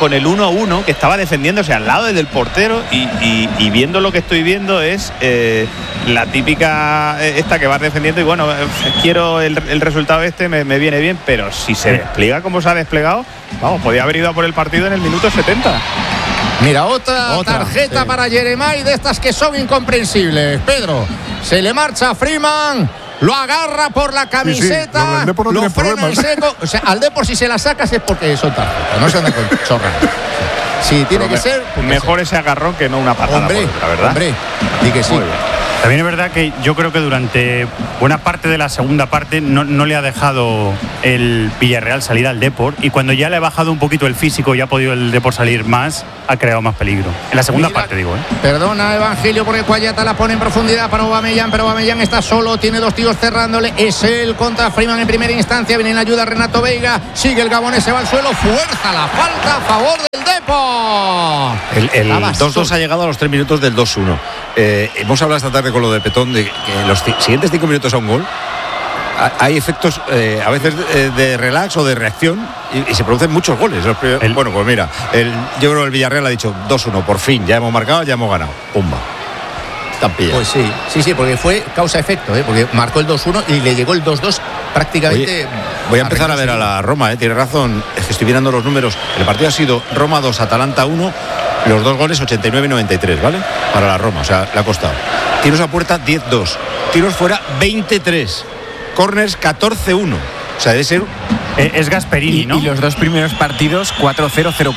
1-1 que estaba defendiéndose al lado del portero y viendo lo que estoy viendo es la típica esta que vas defendiendo y bueno, quiero el resultado me viene bien, pero si se despliega como se ha desplegado, vamos, podía haber ido a por el partido en el minuto 70. Mira, otra tarjeta para Jeremai de estas que son incomprensibles. Pedro, se le marcha a Freeman, lo agarra por la camiseta, lo frena en seco. O sea, al Depor si se la sacas es porque son tarjetas, no se andan con chorras. Sí, tiene que ser. Mejor ese agarrón que no una patada, hombre, la verdad. Hombre, di que sí. También es verdad que yo creo que durante buena parte de la segunda parte no le ha dejado el Villarreal salir al Depor, y cuando ya le ha bajado un poquito el físico y ha podido el Depor salir más, ha creado más peligro. En la segunda parte, digo. Perdona, Evangelio, porque Cuayata la pone en profundidad para Aubameyang, pero Aubameyang está solo, tiene dos tíos cerrándole. Es él contra Freeman en primera instancia. Viene en la ayuda Renato Veiga. Sigue el gabonés, se va al suelo. Fuerza la falta a favor del Depor. El 2-2 ha llegado a los 3 minutos del 2-1. Hemos hablado esta tarde con lo de Petón de que en los siguientes 5 minutos a un gol hay efectos a veces de relax o de reacción y se producen muchos goles. Bueno, pues mira, yo creo que el Villarreal ha dicho 2-1, por fin, ya hemos marcado, ya hemos ganado. Pumba. Estampilla. Pues sí, porque fue causa-efecto, porque marcó el 2-1 y le llegó el 2-2 prácticamente. Oye, voy a empezar a ver a la Roma, tiene razón, es que estoy mirando los números. El partido ha sido Roma 2, Atalanta 1, los dos goles 89 y 93, ¿vale? Para la Roma, o sea, le ha costado. Tiros a puerta 10-2, tiros fuera 23, corners 14-1. O sea, debe ser. Es Gasperini, ¿no? Y los dos primeros partidos 4-0-0-4.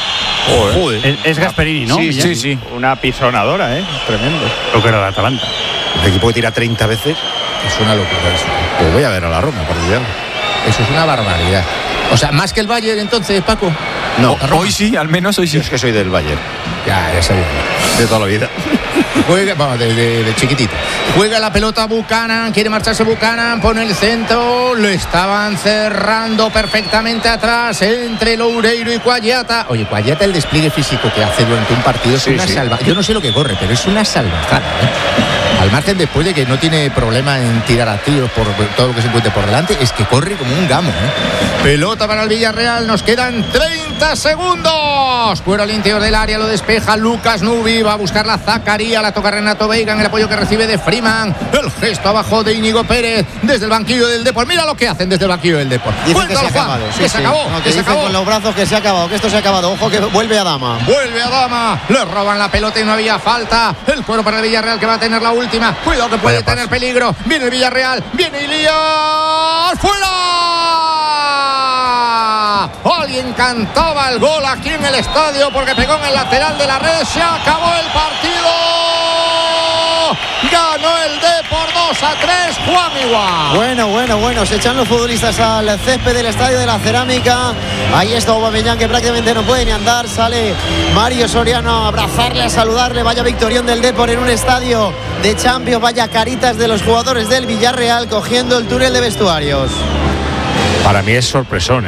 Joder. Es Gasperini, ¿no? Sí. Una pisonadora, tremendo. Lo que era de Atalanta. El equipo que tira 30 veces. Es una locura eso. Pues voy a ver a la Roma, por Dios. Eso es una barbaridad. O sea, más que el Bayern entonces, Paco. No, hoy sí, al menos hoy sí. Yo es que soy del Bayern. Ya sabía. De toda la vida. Juega, vamos, de chiquitito. Juega la pelota Buchanan, quiere marcharse Buchanan, pone el centro, lo estaban cerrando perfectamente atrás entre Loureiro y Cuayata. Oye, Cuayata, el despliegue físico que hace durante un partido es una salva. Yo no sé lo que corre, pero es una salvajada, Al margen, después de que no tiene problema en tirar a tiros por todo lo que se encuentre por delante, es que corre como un gamo, Pelota para el Villarreal, nos quedan 30 segundos. Fuera al interior del área, lo despeja Lucas Nubi, va a buscar la Zacarías, la toca Renato Veiga en el apoyo que recibe de Freeman. El gesto abajo de Íñigo Pérez desde el banquillo del Depor. Mira lo que hacen desde el banquillo del Depor. Dicen que se ha acabado. Que se acabó. No, que se acabó. Con los brazos que se ha acabado, que esto se ha acabado. Ojo que vuelve a Dama. Vuelve a Dama. Le roban la pelota y no había falta. El cuero para el Villarreal que va a tener la última. Cuidado que puede tener peligro. Viene el Villarreal. Viene Ilías. ¡Fuera! Alguien cantaba el gol aquí en el estadio porque pegó en el lateral de la red. Se acabó el partido. Ganó el Depor 2-3, Juan Igual. Bueno, se echan los futbolistas al césped del Estadio de la Cerámica. Ahí está Aubameyang, que prácticamente no puede ni andar. Sale Mario Soriano a abrazarle, a saludarle. Vaya victorión del Depor en un estadio de Champions. Vaya caritas de los jugadores del Villarreal cogiendo el túnel de vestuarios. Para mí es sorpresón,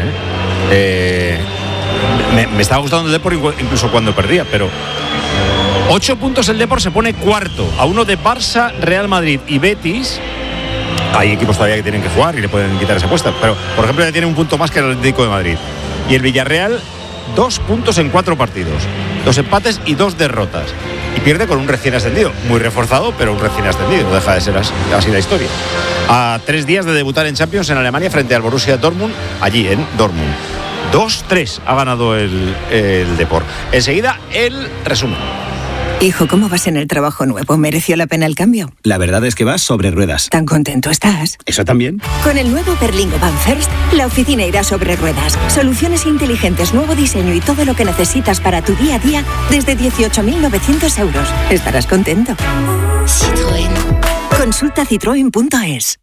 me estaba gustando el Depor incluso cuando perdía, pero 8 puntos el Depor, se pone cuarto a uno de Barça, Real Madrid y Betis. Hay equipos todavía que tienen que jugar y le pueden quitar esa apuesta, pero por ejemplo ya tiene un punto más que el Atlético de Madrid. Y el Villarreal 2 puntos en 4 partidos, 2 empates y 2 derrotas, y pierde con un recién ascendido, muy reforzado, pero un recién ascendido, no deja de ser así la historia. A 3 días de debutar en Champions en Alemania frente al Borussia Dortmund, allí en Dortmund. 2-3 ha ganado el Depor. Enseguida el resumen. Hijo, ¿cómo vas en el trabajo nuevo? ¿Mereció la pena el cambio? La verdad es que vas sobre ruedas. ¿Tan contento estás? ¿Eso también? Con el nuevo Berlingo Van First, la oficina irá sobre ruedas. Soluciones inteligentes, nuevo diseño y todo lo que necesitas para tu día a día desde 18.900 euros. Estarás contento. Citroën. Consulta citroen.es.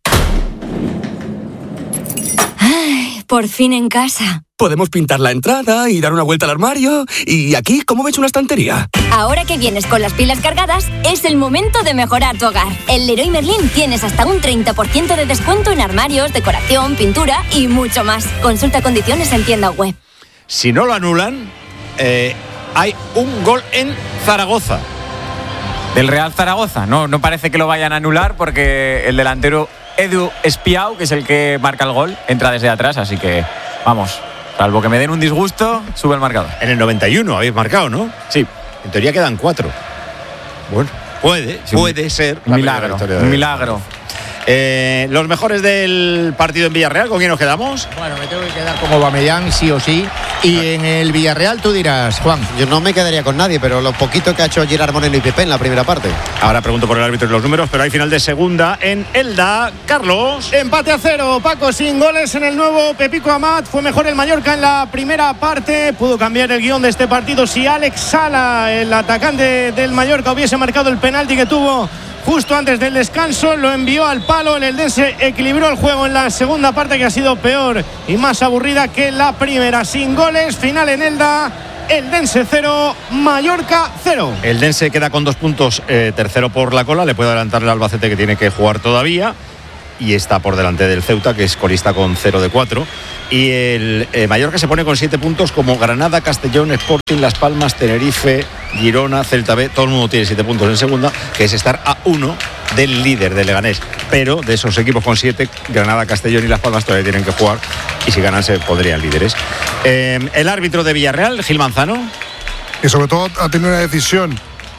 Ay, por fin en casa. Podemos pintar la entrada y dar una vuelta al armario. ¿Y aquí cómo ves una estantería? Ahora que vienes con las pilas cargadas, es el momento de mejorar tu hogar. En Leroy Merlin tienes hasta un 30% de descuento en armarios, decoración, pintura y mucho más. Consulta condiciones en tienda web. Si no lo anulan, hay un gol en Zaragoza. Del Real Zaragoza. No parece que lo vayan a anular porque el delantero Edu Espiau, que es el que marca el gol, entra desde atrás, así que vamos, salvo que me den un disgusto, sube el marcador. En el 91 habéis marcado, ¿no? Sí. En teoría quedan 4. Bueno, puede ser. Un milagro. Los mejores del partido en Villarreal, ¿con quién nos quedamos? Bueno, me tengo que quedar con Aubameyang sí o sí. Y en el Villarreal tú dirás, Juan. Yo no me quedaría con nadie, pero lo poquito que ha hecho Gerard Moreno y Pepe en la primera parte. Ahora pregunto por el árbitro y los números, pero hay final de segunda en Elda. Carlos. Empate a 0, Paco, sin goles en el nuevo Pepico Amat. Fue mejor el Mallorca en la primera parte. Pudo cambiar el guión de este partido si Alex Sala, el atacante del Mallorca, hubiese marcado el penalti que tuvo justo antes del descanso, lo envió al palo. El eldense equilibró el juego en la segunda parte, que ha sido peor y más aburrida que la primera. Sin goles, final en Elda. Eldense 0, Mallorca 0. Eldense queda con 2 puntos, tercero por la cola. Le puede adelantar el Albacete, que tiene que jugar todavía. Y está por delante del Ceuta, que es colista con 0 de 4. Y el Mallorca se pone con 7 puntos, como Granada, Castellón, Sporting, Las Palmas, Tenerife, Girona, Celta B. Todo el mundo tiene 7 puntos en segunda, que es estar a 1 del líder de Leganés. Pero de esos equipos con 7, Granada, Castellón y Las Palmas todavía tienen que jugar, y si ganan se podrían líderes. El árbitro de Villarreal, Gil Manzano. Y sobre todo ha tenido una decisión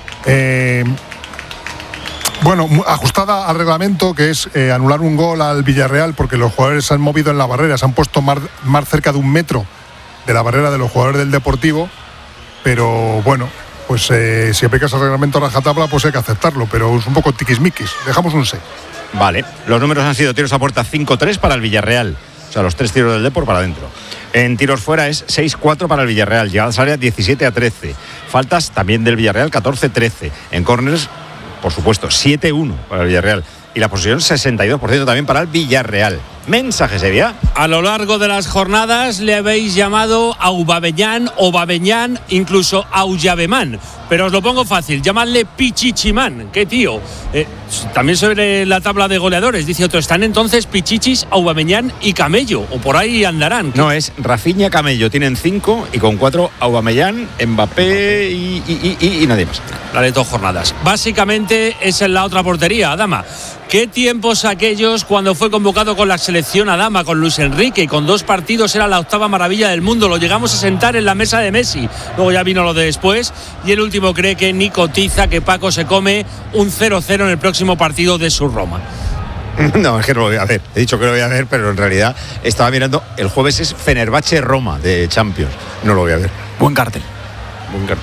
ajustada al reglamento, que es anular un gol al Villarreal, porque los jugadores se han movido en la barrera, se han puesto más cerca de 1 metro de la barrera de los jugadores del Deportivo. Pero bueno, pues si aplicas el reglamento a rajatabla, pues hay que aceptarlo, pero es un poco tiquismiquis. Dejamos un 6. Vale, los números han sido tiros a puerta 5-3 para el Villarreal, o sea, los 3 tiros del Depor para adentro. En tiros fuera es 6-4 para el Villarreal, llegadas a área 17-13, faltas también del Villarreal 14-13, en córners, por supuesto, 7-1 para el Villarreal. Y la posesión 62% también para el Villarreal. Mensaje, Sevilla. A lo largo de las jornadas le habéis llamado Aubameyang, Aubameyang, incluso Auyabemán. Pero os lo pongo fácil, llamadle Pichichimán. ¿Qué tío? También sobre la tabla de goleadores, dice otro, están entonces Pichichis, Aubameyang y Camello, o por ahí andarán. No, es Rafinha, Camello, tienen 5 y con 4 Aubameyang, Mbappé y nadie más. La de 2 jornadas. Básicamente es en la otra portería, Adama. ¿Qué tiempos aquellos cuando fue convocado con la selección Adama, con Luis Enrique, y con 2 partidos era la 8ª maravilla del mundo? Lo llegamos a sentar en la mesa de Messi. Luego ya vino lo de después. Y el último cree que ni cotiza que Paco se come un 0-0 en el próximo partido de su Roma. No, es que no lo voy a ver. He dicho que lo voy a ver, pero en realidad estaba mirando. El jueves es Fenerbahce-Roma de Champions. No lo voy a ver. Buen cartel. Bueno,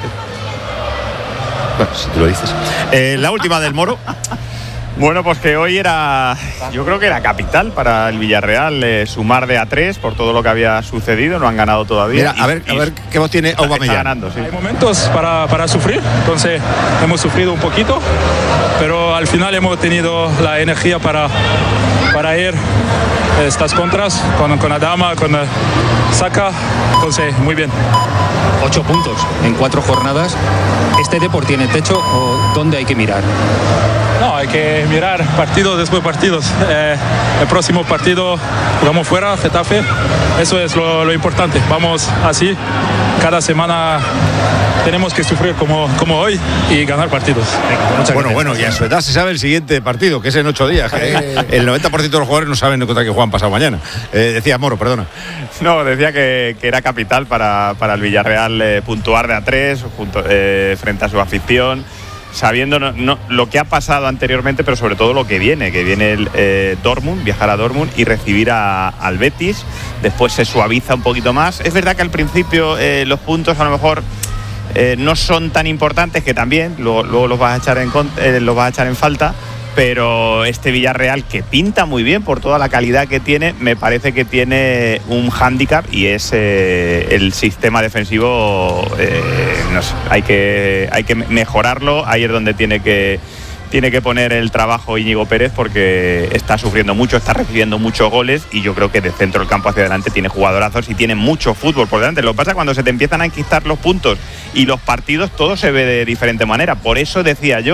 si tú lo dices. La última del Moro. Bueno, pues que hoy yo creo que era capital para el Villarreal sumar de A3 por todo lo que había sucedido. No han ganado todavía. Mira, a ver qué voz tiene Aubameyang. Está ganando, sí. Hay momentos para sufrir, entonces hemos sufrido un poquito, pero al final hemos tenido la energía para ir estas contras con Adama, con Saka, entonces muy bien. 8 puntos en 4 jornadas. ¿Este Depor tiene techo o dónde hay que mirar? No, hay que mirar partidos después de partidos. El próximo partido jugamos fuera, Getafe. Eso es lo importante. Vamos así. Cada semana tenemos que sufrir como hoy y ganar partidos. Bueno, y a su edad se sabe el siguiente partido, que es en 8 días. El 90% de los jugadores no saben contra qué juegan pasado mañana. Decía Moro, perdona. No, decía que era capital para el Villarreal puntuar de A3 frente a su afición, sabiendo no lo que ha pasado anteriormente, pero sobre todo lo que viene el Dortmund, viajar a Dortmund y recibir al Betis. Después se suaviza un poquito más. Es verdad que al principio los puntos a lo mejor no son tan importantes, que también luego los vas a echar en falta. Pero este Villarreal, que pinta muy bien por toda la calidad que tiene, me parece que tiene un hándicap, y es el sistema defensivo. No sé, hay que mejorarlo. Ahí es donde tiene que poner el trabajo Íñigo Pérez, porque está sufriendo mucho, está recibiendo muchos goles, y yo creo que de centro del campo hacia adelante tiene jugadorazos y tiene mucho fútbol por delante. Lo que pasa es cuando se te empiezan a enquistar los puntos y los partidos, todo se ve de diferente manera. Por eso decía yo,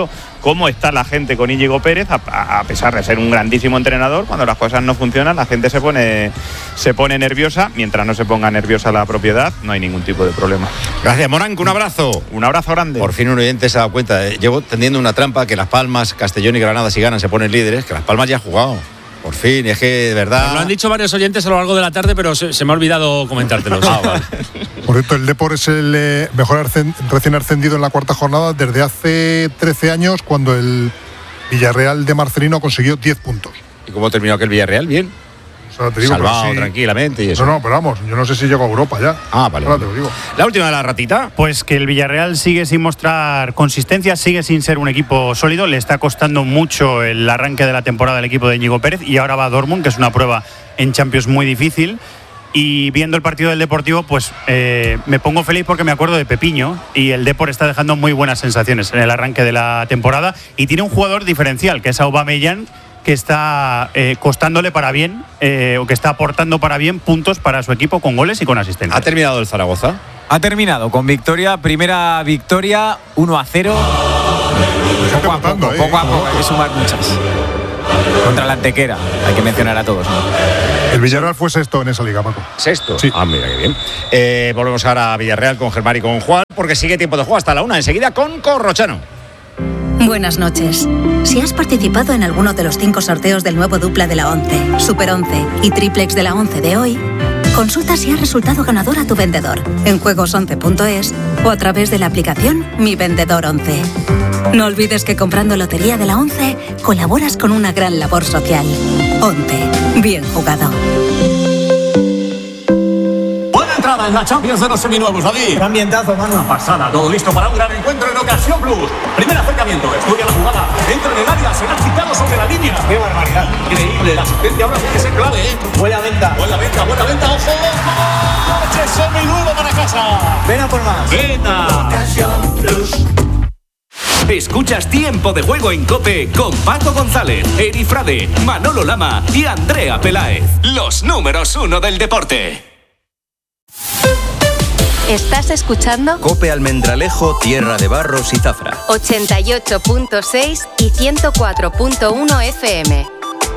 cómo está la gente con Íñigo Pérez, a pesar de ser un grandísimo entrenador. Cuando las cosas no funcionan, la gente se pone nerviosa. Mientras no se ponga nerviosa la propiedad, no hay ningún tipo de problema. Gracias, Moranco, un abrazo. Un abrazo grande. Por fin un oyente se ha dado cuenta. Llevo tendiendo una trampa que Las Palmas, Castellón y Granada, si ganan, se ponen líderes, que Las Palmas ya ha jugado. Por fin, es que de verdad. Lo han dicho varios oyentes a lo largo de la tarde, pero se me ha olvidado comentártelos. Vale. Por cierto, el Depor es el mejor recién ascendido en la cuarta jornada desde hace 13 años, cuando el Villarreal de Marcelino consiguió 10 puntos. ¿Y cómo terminó aquel Villarreal? Bien. O sea, te digo, salvado sí, tranquilamente y eso. No, pero vamos, yo no sé si llegó a Europa ya. Ah, vale. Ahora te lo digo. La última de la ratita. Pues que el Villarreal sigue sin mostrar consistencia, sigue sin ser un equipo sólido. Le está costando mucho el arranque de la temporada al equipo de Íñigo Pérez, y ahora va a Dortmund, que es una prueba en Champions muy difícil. Y viendo el partido del Deportivo, pues me pongo feliz porque me acuerdo de Pepiño, y el Depor está dejando muy buenas sensaciones en el arranque de la temporada, y tiene un jugador diferencial, que es Aubameyang, que está costándole para bien, o que está aportando para bien puntos para su equipo con goles y con asistencias. ¿Ha terminado el Zaragoza? Ha terminado con victoria, primera victoria, 1-0. Poco a poco, hay que sumar muchas. Contra la Antequera, hay que mencionar a todos, ¿no? El Villarreal fue sexto en esa liga, Paco. ¿Sexto? Sí. Ah, mira, qué bien. Volvemos ahora a Villarreal con Germán y con Juan, porque sigue tiempo de juego hasta la 1, enseguida con Corrochano. Buenas noches. Si has participado en alguno de los 5 sorteos del nuevo dupla de la 11, Super 11 y Triplex de la 11 de hoy, consulta si has resultado ganador a tu vendedor en juegos11.es o a través de la aplicación Mi Vendedor 11. No olvides que comprando Lotería de la 11 colaboras con una gran labor social. 11. Bien jugado. Buena entrada en la Champions de los seminuevos, David. Ambientazo, mano. Una pasada, todo listo para un gran encuentro en Ocasión Plus. Primer acercamiento, estudia la jugada, entra en el área, será quitado sobre la línea. ¡Qué barbaridad! Increíble, la asistencia ahora tiene que ser clave, ¿eh? Buena venta, ojo. ¡Coche seminuevo para casa! Ven a por más. ¡Venta! Ocasión Plus. Escuchas Tiempo de Juego en COPE con Paco González, Eri Frade, Manolo Lama y Andrea Peláez. Los números 1 del deporte. ¿Estás escuchando? COPE Almendralejo, Tierra de Barros y Zafra. 88.6 y 104.1 FM.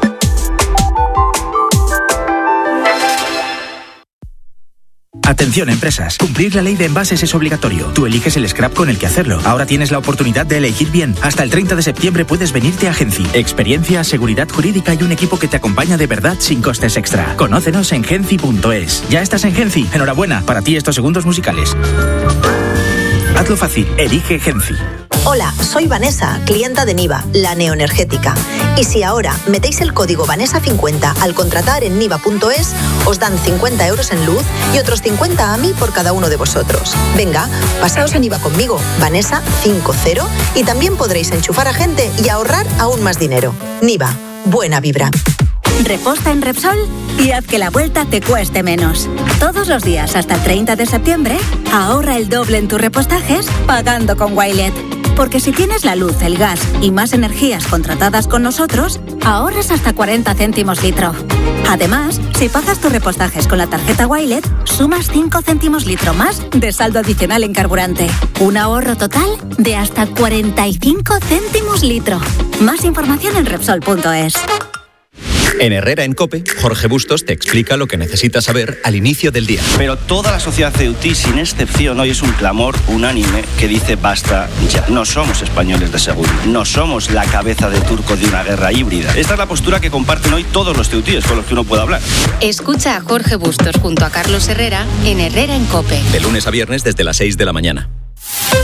Atención, empresas. Cumplir la ley de envases es obligatorio. Tú eliges el scrap con el que hacerlo. Ahora tienes la oportunidad de elegir bien. Hasta el 30 de septiembre puedes venirte a Genci. Experiencia, seguridad jurídica y un equipo que te acompaña de verdad sin costes extra. Conócenos en genci.es. ¿Ya estás en Genci? Enhorabuena. Para ti estos segundos musicales. Hazlo fácil. Elige Genci. Hola, soy Vanessa, clienta de Niva, la neoenergética. Y si ahora metéis el código Vanessa50 al contratar en niva.es, os dan 50 euros en luz y otros 50 a mí por cada uno de vosotros. Venga, pasaos a Niva conmigo, Vanessa50, y también podréis enchufar a gente y ahorrar aún más dinero. Niva, buena vibra. Reposta en Repsol y haz que la vuelta te cueste menos. Todos los días hasta el 30 de septiembre, ahorra el doble en tus repostajes pagando con Wilet. Porque si tienes la luz, el gas y más energías contratadas con nosotros, ahorras hasta 40 céntimos litro. Además, si pagas tus repostajes con la tarjeta Wilet, sumas 5 céntimos litro más de saldo adicional en carburante. Un ahorro total de hasta 45 céntimos litro. Más información en Repsol.es. En Herrera en COPE, Jorge Bustos te explica lo que necesitas saber al inicio del día. Pero toda la sociedad ceutí, sin excepción, hoy es un clamor unánime que dice basta ya. No somos españoles de segunda, no somos la cabeza de turco de una guerra híbrida. Esta es la postura que comparten hoy todos los ceutíes con los que uno puede hablar. Escucha a Jorge Bustos junto a Carlos Herrera en Herrera en COPE. De lunes a viernes desde las 6 de la mañana.